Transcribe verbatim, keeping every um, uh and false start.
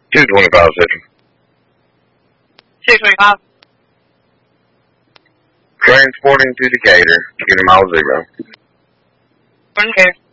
two twenty-five, Central. two twenty-five. Transporting to Decatur, unit mile zero. Okay.